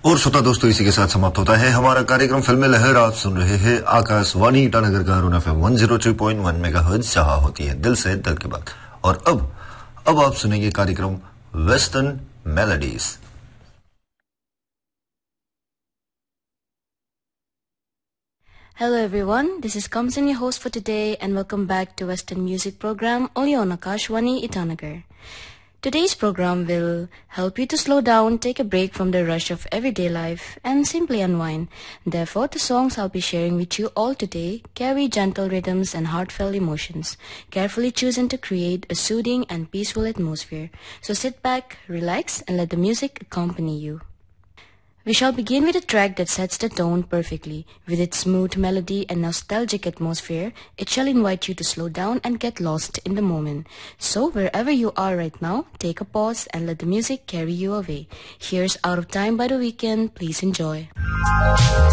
और श्रोता दोस्तों, इसी के साथ समाप्त होता है हमारा कार्यक्रम फिल्म लहर। आप सुन रहे हैं आकाशवाणी ईटानगर का अरुण एफएम 103.1 मेगाहर्ट्ज, जहां होती है दिल से दिल की बात। और अब आप सुनेंगे कार्यक्रम western melodies. Hello everyone, this is Kamsan, your host for today, and welcome back to Western Music Program only on Akashwani Itanagar. Today's program will help you to slow down, take a break from the rush of everyday life, and simply unwind. Therefore, the songs I'll be sharing with you all today carry gentle rhythms and heartfelt emotions, carefully chosen to create a soothing and peaceful atmosphere. So sit back, relax, and let the music accompany you. We shall begin with a track that sets the tone perfectly. With its smooth melody and nostalgic atmosphere, it shall invite you to slow down and get lost in the moment. So wherever you are right now, take a pause and let the music carry you away. Here's Out of Time by The Weeknd. Please enjoy.